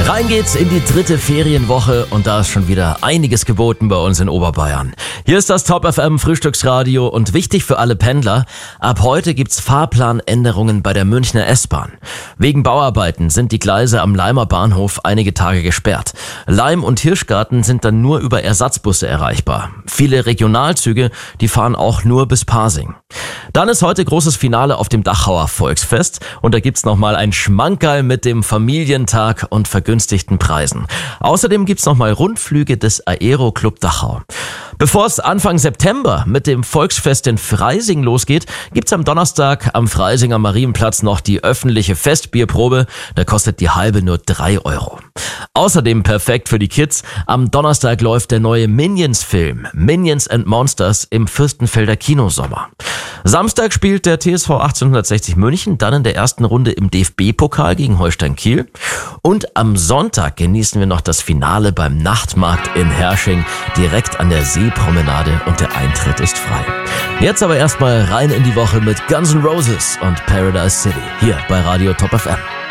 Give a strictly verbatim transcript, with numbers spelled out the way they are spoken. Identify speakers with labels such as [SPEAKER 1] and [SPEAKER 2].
[SPEAKER 1] Rein geht's in die dritte Ferienwoche und da ist schon wieder einiges geboten bei uns in Oberbayern. Hier ist das Top F M Frühstücksradio und wichtig für alle Pendler, ab heute gibt's Fahrplanänderungen bei der Münchner S-Bahn. Wegen Bauarbeiten sind die Gleise am Laimer Bahnhof einige Tage gesperrt. Laim und Hirschgarten sind dann nur über Ersatzbusse erreichbar. Viele Regionalzüge, die fahren auch nur bis Pasing. Dann ist heute großes Finale auf dem Dachauer Volksfest und da gibt's nochmal ein Schmankerl mit dem Familientag und vergünstigten Preisen. Außerdem gibt's nochmal Rundflüge des Aero Club Dachau. Bevor es Anfang September mit dem Volksfest in Freising losgeht, gibt's am Donnerstag am Freisinger Marienplatz noch die öffentliche Festbierprobe. Da kostet die halbe nur drei Euro. Außerdem perfekt für die Kids, am Donnerstag läuft der neue Minions-Film Minions and Monsters im Fürstenfelder Kinosommer. Samstag spielt der T S V achtzehnhundertsechzig München dann in der ersten Runde im D F B-Pokal gegen Holstein Kiel. Und am Sonntag genießen wir noch das Finale beim Nachtmarkt in Hersching, direkt an der Seepromenade und der Eintritt ist frei. Jetzt aber erstmal rein in die Woche mit Guns N' Roses und Paradise City, hier bei Radio Top F M.